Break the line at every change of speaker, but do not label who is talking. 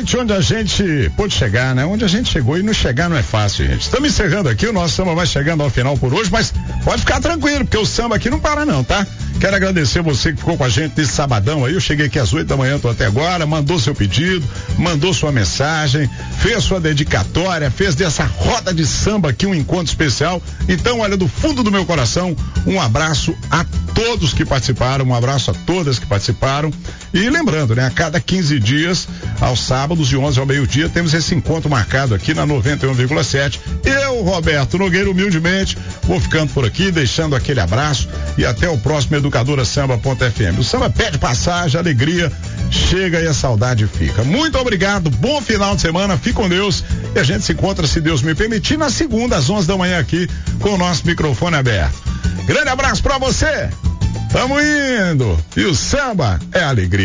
gente onde a gente pôde chegar, né? Onde a gente chegou, e não chegar não é fácil, gente. Estamos encerrando aqui, o nosso samba vai chegando ao final por hoje, mas pode ficar tranquilo, porque o samba aqui não para não, tá? Quero agradecer você que ficou com a gente nesse sabadão aí. Eu cheguei aqui às 8 da manhã, tô até agora, mandou seu pedido, mandou sua mensagem, fez sua dedicatória, fez dessa roda de samba aqui um encontro especial. Então, olha, do fundo do meu coração, um abraço a todos que participaram, um abraço a todas que participaram. E lembrando, né, a cada 15 dias, aos sábados, de 11 ao meio-dia, temos esse encontro marcado aqui na 91,7. Eu, Roberto Nogueira, humildemente, vou ficando por aqui, deixando aquele abraço e até o próximo Educadora Samba.fm. O samba pede passagem, alegria chega e a saudade fica. Muito obrigado, bom final de semana, fique com Deus e a gente se encontra, se Deus me permitir, na segunda às 11 da manhã aqui com o nosso microfone aberto. Grande abraço pra você, tamo indo e o samba é alegria.